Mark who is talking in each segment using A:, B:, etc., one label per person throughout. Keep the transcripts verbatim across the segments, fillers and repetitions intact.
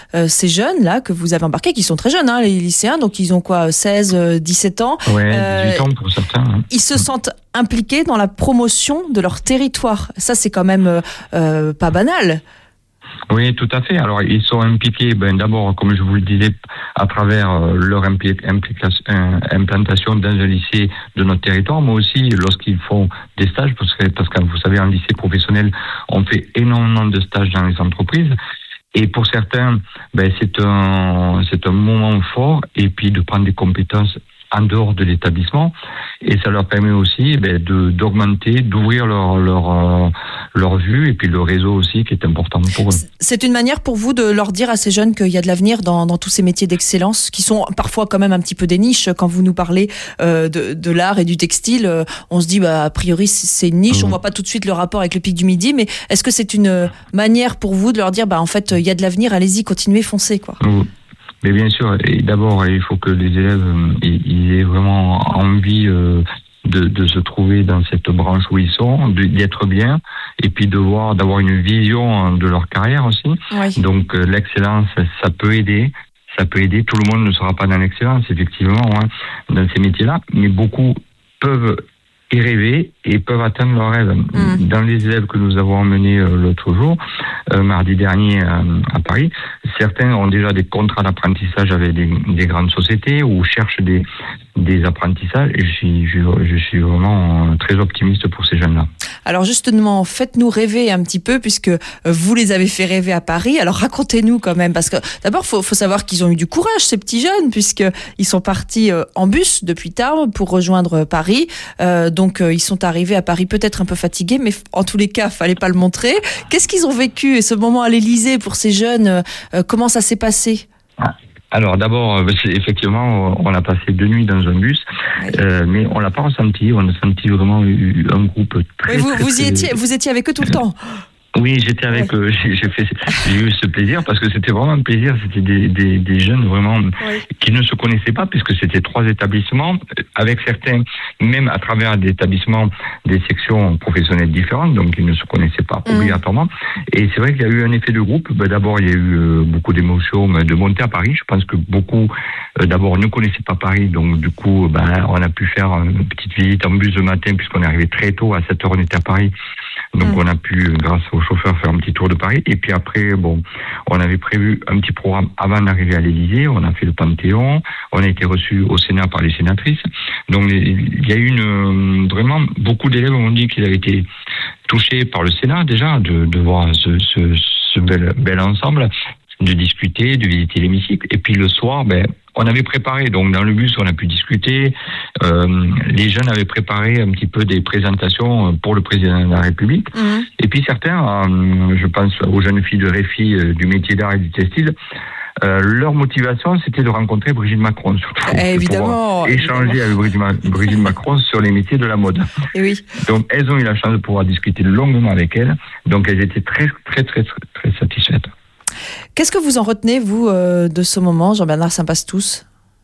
A: euh, ces jeunes-là que vous avez embarqués, qui sont très jeunes, hein, les lycéens, donc ils ont quoi, seize, dix-sept ans.
B: Ouais, dix-huit ans pour certains. Hein.
A: Ils se sentent impliqués dans la promotion de leur territoire. Ça, c'est quand même euh, euh, pas banal.
B: Oui, tout à fait. Alors, ils sont impliqués, ben, d'abord, comme je vous le disais, à travers euh, leur impli- implication, euh, implantation dans un lycée de notre territoire, mais aussi lorsqu'ils font des stages, parce que, parce que vous savez, en lycée professionnel, on fait énormément de stages dans les entreprises. Et pour certains, ben, c'est un, c'est un moment fort, et puis de prendre des compétences en dehors de l'établissement, et ça leur permet aussi ben, de d'augmenter, d'ouvrir leur leur euh, leur vue, et puis le réseau aussi qui est important pour eux.
A: C'est une manière pour vous de leur dire à ces jeunes qu'il y a de l'avenir dans dans tous ces métiers d'excellence qui sont parfois quand même un petit peu des niches. Quand vous nous parlez euh, de de l'art et du textile, euh, on se dit bah a priori c'est une niche, mmh. on voit pas tout de suite le rapport avec le Pic du Midi, mais est-ce que c'est une manière pour vous de leur dire bah en fait il y a de l'avenir, allez-y, continuez, foncez quoi.
B: Mmh. Mais bien sûr, et d'abord, il faut que les élèves ils aient vraiment envie euh, de, de se trouver dans cette branche où ils sont, d'y être bien, et puis de voir, d'avoir une vision de leur carrière aussi.
A: Oui.
B: Donc euh, l'excellence, ça peut aider. Ça peut aider. Tout le monde ne sera pas dans l'excellence, effectivement, hein, dans ces métiers-là, mais beaucoup peuvent y rêver et peuvent atteindre leurs rêves. Mmh. Dans les élèves que nous avons emmenés euh, l'autre jour, euh, mardi dernier euh, à Paris, certains ont déjà des contrats d'apprentissage avec des, des grandes sociétés ou cherchent des, des apprentissages, et je suis, je, je suis vraiment euh, très optimiste pour ces jeunes-là.
A: Alors justement, faites-nous rêver un petit peu, puisque vous les avez fait rêver à Paris. Alors racontez-nous quand même, parce que d'abord, il faut, faut savoir qu'ils ont eu du courage, ces petits jeunes, puisqu'ils sont partis en bus depuis Tarbes pour rejoindre Paris. Euh, donc ils sont arrivés à Paris peut-être un peu fatigués, mais en tous les cas, fallait pas le montrer. Qu'est-ce qu'ils ont vécu, et ce moment à l'Élysée pour ces jeunes, euh, comment ça s'est passé ?
B: Alors d'abord, c'est, effectivement, on a passé deux nuits dans un bus, oui. euh, mais on l'a pas ressenti. On a senti vraiment un groupe très.
A: Oui, vous,
B: très,
A: vous
B: très,
A: y étiez, vous étiez avec eux tout le temps.
B: Oui, j'étais avec eux. J'ai, j'ai, fait, j'ai eu ce plaisir parce que c'était vraiment un plaisir. C'était des, des, des jeunes vraiment oui. qui ne se connaissaient pas, puisque c'était trois établissements, avec certains, même à travers des établissements, des sections professionnelles différentes, donc ils ne se connaissaient pas mmh. obligatoirement. Et c'est vrai qu'il y a eu un effet de groupe. Ben, d'abord, il y a eu euh, beaucoup d'émotions de monter à Paris. Je pense que beaucoup, euh, d'abord, ne connaissaient pas Paris, donc du coup, ben, on a pu faire une petite visite en bus le matin, puisqu'on est arrivé très tôt, à sept heures on était à Paris. Donc mmh. on a pu, grâce au chauffeur, faire un petit tour de Paris. Et puis après, bon, on avait prévu un petit programme avant d'arriver à l'Élysée. On a fait le Panthéon. On a été reçus au Sénat par les sénatrices. Donc il y a eu une, vraiment, beaucoup d'élèves m'ont dit qu'ils avaient été touchés par le Sénat déjà, de, de voir ce, ce, ce bel, bel ensemble, de discuter, de visiter l'hémicycle. Et puis le soir, ben, on avait préparé, donc dans le bus, on a pu discuter. Euh, les jeunes avaient préparé un petit peu des présentations pour le président de la République. Mmh. Et puis certains, euh, je pense aux jeunes filles de Réfi, euh, du métier d'art et du textile, euh, leur motivation, c'était de rencontrer Brigitte Macron, surtout.
A: Eh, évidemment.
B: Pour échanger évidemment. avec Brigitte, Brigitte Macron sur les métiers de la mode.
A: Et oui.
B: Donc elles ont eu la chance de pouvoir discuter longuement avec elle. Donc elles étaient très, très, très, très, très satisfaites.
A: Qu'est-ce que vous en retenez, vous, euh, de ce moment, Jean-Bernard Saint-Passe-Tous ?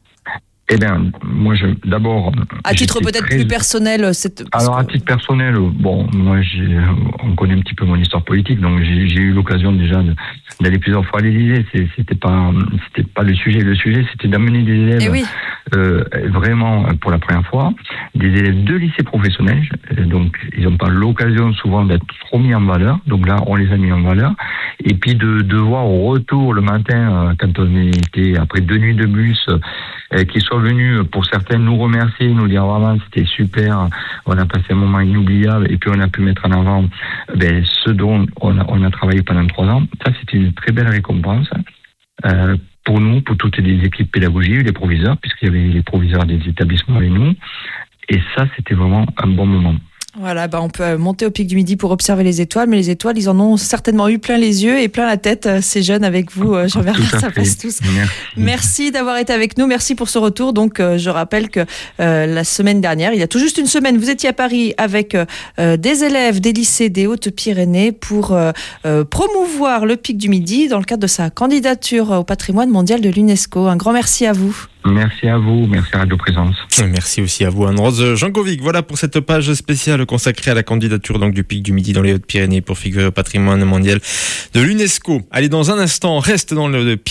B: Eh bien, moi, je, d'abord...
A: À titre peut-être très... plus personnel, c'est...
B: Alors, à titre personnel, bon, moi, j'ai, on connaît un petit peu mon histoire politique, donc j'ai, j'ai eu l'occasion déjà de, d'aller plusieurs fois à l'Élysée. C'est, c'était pas, c'était pas le sujet. Le sujet, c'était d'amener des élèves, oui. euh, vraiment, pour la première fois, des élèves de lycée professionnel. Donc, ils n'ont pas l'occasion souvent d'être trop mis en valeur. Donc là, on les a mis en valeur. Et puis, de, de voir au retour le matin, quand on était après deux nuits de bus, euh, qu'ils soient venus, pour certains, nous remercier, nous dire vraiment c'était super, on a passé un moment inoubliable, et puis on a pu mettre en avant ben, ce dont on a, on a travaillé pendant trois ans. Ça, c'était une très belle récompense euh, pour nous, pour toutes les équipes pédagogiques, les proviseurs, puisqu'il y avait les proviseurs des établissements avec nous, et ça, c'était vraiment un bon moment.
A: Voilà, bah on peut monter au Pic du Midi pour observer les étoiles, mais les étoiles, ils en ont certainement eu plein les yeux et plein la tête, ces jeunes avec vous, Jean-Bernard Saint-Passe-Tous.
B: Merci.
A: Merci d'avoir été avec nous, merci pour ce retour. Donc, euh, je rappelle que euh, la semaine dernière, il y a tout juste une semaine, vous étiez à Paris avec euh, des élèves des lycées des Hautes-Pyrénées pour euh, euh, promouvoir le Pic du Midi dans le cadre de sa candidature au patrimoine mondial de l'UNESCO. Un grand merci à vous.
B: Merci à vous, merci à Radio Présence.
C: Merci aussi à vous, Anne-Rose Jankovic. Voilà pour cette page spéciale consacrée à la candidature donc, du Pic du Midi dans les Hautes-Pyrénées pour figurer au patrimoine mondial de l'UNESCO. Allez, dans un instant, reste dans le